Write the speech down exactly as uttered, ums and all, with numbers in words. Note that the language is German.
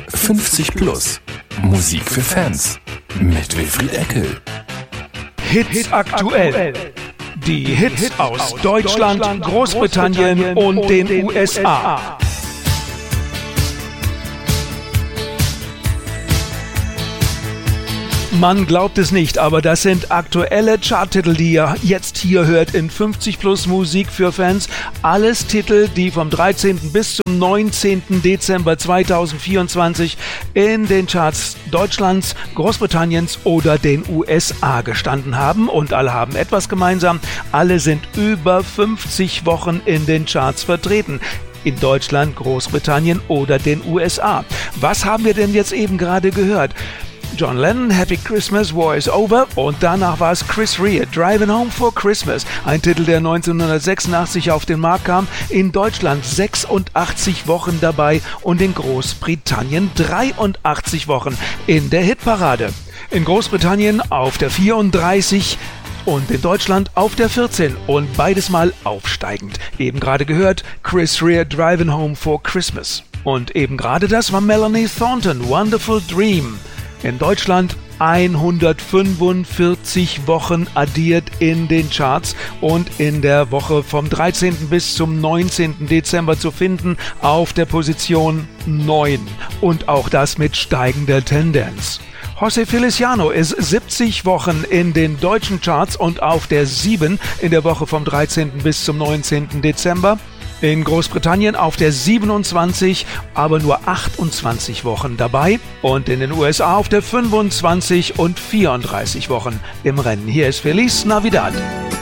fünfzig plus. Musik für Fans. Mit Wilfried Eckel. Hits aktuell. Die Hits aus Deutschland, Großbritannien und den U S A. Man glaubt es nicht, aber das sind aktuelle Charttitel, die ihr jetzt hier hört in fünfzig plus Musik für Fans. Alles Titel, die vom dreizehnten bis zum neunzehnten Dezember zweitausendvierundzwanzig in den Charts Deutschlands, Großbritanniens oder den U S A gestanden haben. Und alle haben etwas gemeinsam. Alle sind über fünfzig Wochen in den Charts vertreten. In Deutschland, Großbritannien oder den U S A. Was haben wir denn jetzt eben gerade gehört? John Lennon, Happy Christmas, War is Over, und danach war es Chris Rea, Driving Home for Christmas, ein Titel, der neunzehnhundertsechsundachtzig auf den Markt kam, in Deutschland sechsundachtzig Wochen dabei und in Großbritannien dreiundachtzig Wochen in der Hitparade. In Großbritannien auf der vierunddreißig und in Deutschland auf der vierzehn und beides mal aufsteigend. Eben gerade gehört Chris Rea, Driving Home for Christmas. Und eben gerade das war Melanie Thornton, Wonderful Dream. In Deutschland hundertfünfundvierzig Wochen addiert in den Charts und in der Woche vom dreizehnten bis zum neunzehnten Dezember zu finden auf der Position neun. Und auch das mit steigender Tendenz. José Feliciano ist siebzig Wochen in den deutschen Charts und auf der sieben in der Woche vom dreizehnten bis zum neunzehnten Dezember. In Großbritannien auf der siebenundzwanzig, aber nur achtundzwanzig Wochen dabei. Und in den U S A auf der fünfundzwanzig und vierunddreißig Wochen im Rennen. Hier ist Feliz Navidad.